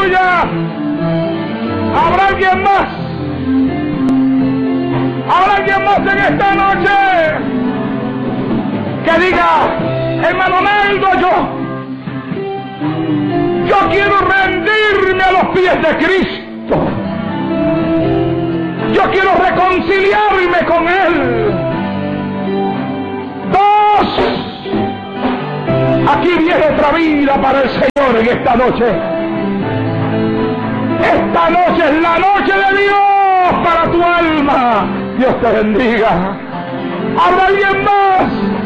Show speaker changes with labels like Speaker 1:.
Speaker 1: aleluya. ¿Habrá alguien más? ¿Habrá alguien más en esta noche que diga, hermano Naldo, yo quiero rendirme a los pies de Cristo? Yo quiero reconciliarme con Él. Dos, aquí viene otra vida para el Señor en esta noche. Esta noche es la noche de Dios para tu alma. Dios te bendiga. ¿Habrá alguien más?